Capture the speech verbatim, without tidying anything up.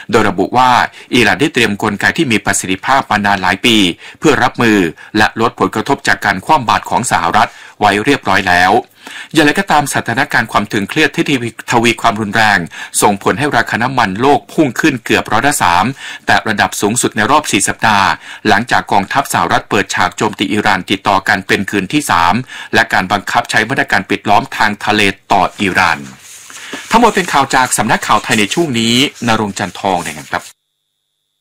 โดยระบุว่าอิหร่านได้เตรียมกลไกที่มีประสิทธิภาพมานานหลายปีเพื่อรับมือและลดผลกระทบจากการคว่ำบาตรของสหรัฐไว้เรียบร้อยแล้วอย่างไรก็ตามสถานการณ์ความตึงเครียดที่ทวีความรุนแรงส่งผลให้ราคาน้ำมันโลกพุ่งขึ้นเกือบร้อยละสามแต่ระดับสูงสุดในรอบสี่สัปดาห์หลังจากกองทัพสหรัฐเปิดฉากโจมตีอิหร่านติดต่อกันเป็นคืนที่สามและการบังคับใช้มาตรการปิดล้อมทางทะเลต่ออิหร่านทั้งหมดเป็นข่าวจากสำนักข่าวไทยในช่วงนี้ณรงค์ จันทองนะครับ